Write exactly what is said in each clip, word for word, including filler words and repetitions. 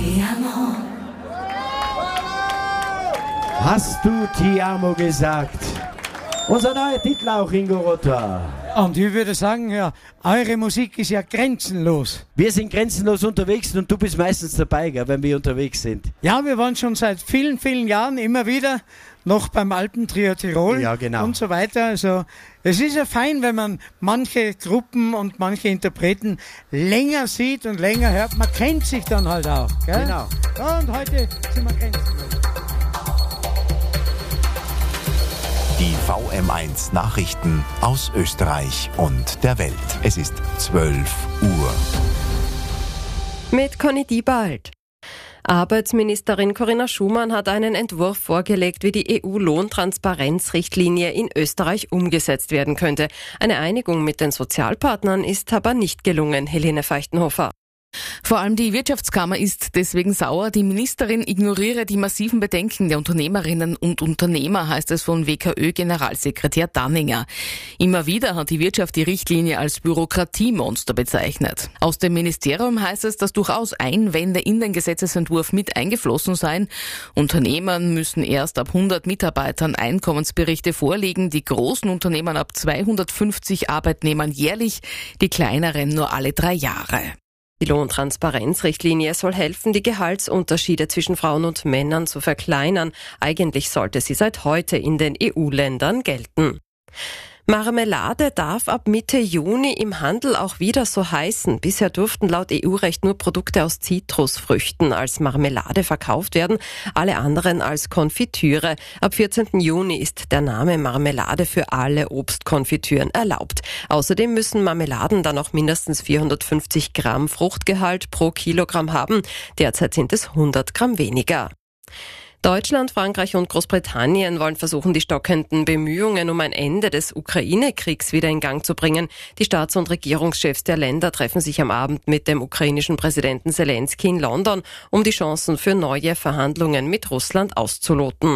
Hast du Ti amo gesagt? Unser neuer Titel auch, Ingo Rother. Und ich würde sagen, ja, eure Musik ist ja grenzenlos. Wir sind grenzenlos unterwegs und du bist meistens dabei, gell, wenn wir unterwegs sind. Ja, wir waren schon seit vielen, vielen Jahren immer wieder noch beim Alpentrio Tirol ja, genau. und so weiter. Also es ist ja fein, wenn man manche Gruppen und manche Interpreten länger sieht und länger hört. Man kennt sich dann halt auch. Gell? Genau. Ja, und heute sind wir grenzenlos. Die V M eins Nachrichten aus Österreich und der Welt. Es ist zwölf Uhr. Mit Conny Diebald. Arbeitsministerin Corinna Schumann hat einen Entwurf vorgelegt, wie die E U-Lohntransparenzrichtlinie in Österreich umgesetzt werden könnte. Eine Einigung mit den Sozialpartnern ist aber nicht gelungen. Helene Feuchtenhofer. Vor allem die Wirtschaftskammer ist deswegen sauer. Die Ministerin ignoriere die massiven Bedenken der Unternehmerinnen und Unternehmer, heißt es von W K Ö-Generalsekretär Danninger. Immer wieder hat die Wirtschaft die Richtlinie als Bürokratiemonster bezeichnet. Aus dem Ministerium heißt es, dass durchaus Einwände in den Gesetzesentwurf mit eingeflossen seien. Unternehmern müssen erst ab hundert Mitarbeitern Einkommensberichte vorlegen, die großen Unternehmen ab zweihundertfünfzig Arbeitnehmern jährlich, die kleineren nur alle drei Jahre. Die Lohntransparenzrichtlinie soll helfen, die Gehaltsunterschiede zwischen Frauen und Männern zu verkleinern. Eigentlich sollte sie seit heute in den E U-Ländern gelten. Marmelade darf ab Mitte Juni im Handel auch wieder so heißen. Bisher durften laut E U-Recht nur Produkte aus Zitrusfrüchten als Marmelade verkauft werden, alle anderen als Konfitüre. Ab vierzehnten Juni ist der Name Marmelade für alle Obstkonfitüren erlaubt. Außerdem müssen Marmeladen dann auch mindestens vierhundertfünfzig Gramm Fruchtgehalt pro Kilogramm haben. Derzeit sind es hundert Gramm weniger. Deutschland, Frankreich und Großbritannien wollen versuchen, die stockenden Bemühungen um ein Ende des Ukraine-Kriegs wieder in Gang zu bringen. Die Staats- und Regierungschefs der Länder treffen sich am Abend mit dem ukrainischen Präsidenten Zelensky in London, um die Chancen für neue Verhandlungen mit Russland auszuloten.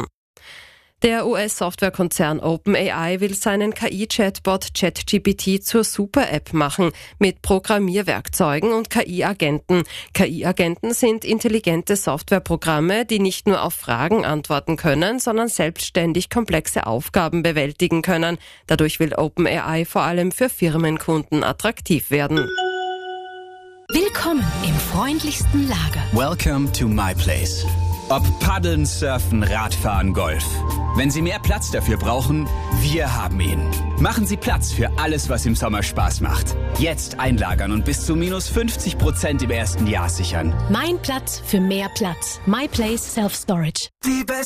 Der U S-Softwarekonzern OpenAI will seinen K I-Chatbot ChatGPT zur Super-App machen, mit Programmierwerkzeugen und K I-Agenten. K I-Agenten sind intelligente Softwareprogramme, die nicht nur auf Fragen antworten können, sondern selbstständig komplexe Aufgaben bewältigen können. Dadurch will OpenAI vor allem für Firmenkunden attraktiv werden. Willkommen im freundlichsten Lager. Welcome to my place. Ob Paddeln, Surfen, Radfahren, Golf. Wenn Sie mehr Platz dafür brauchen, wir haben ihn. Machen Sie Platz für alles, was im Sommer Spaß macht. Jetzt einlagern und bis zu minus fünfzig Prozent im ersten Jahr sichern. Mein Platz für mehr Platz. My Place Self Storage.